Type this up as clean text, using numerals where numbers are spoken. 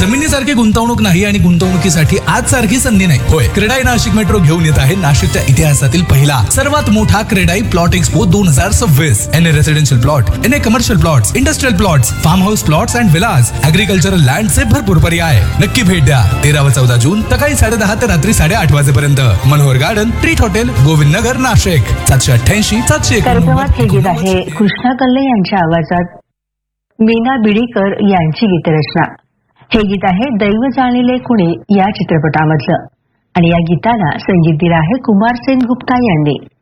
जमिनीसारखी गुंतवणूक नाही आणि गुंतवणुकीसाठी आज सारखी संधी नाही. होय, क्रेडाई नाशिक मेट्रो घेऊन येत आहे नाशिकच्या इतिहासातील पहिला सर्वात मोठा CREDAI plot expo 2026. NA residential plot, NA commercial plots, industrial plots, form house plots and Vilas, agricultural लँडचे भरपूर पर्याय. नक्की भेट द्या. 13 व 14 जून सकाळी 10:30 ते रात्री 8:30 वाजेपर्यंत. Manohar garden, treat hotel, Govind Nagar, Nashik. 788 कार्यक्रमात हे गीत आहे कृष्णा कल्ले यांच्या आवाजात मीना बिडीकर यांची गीतरचना. हे गीत आहे दैव जाणिले कुणी या चित्रपटामधलं आणि या गीताला संगीत दिलं आहे कुमार सेन गुप्ता यांनी.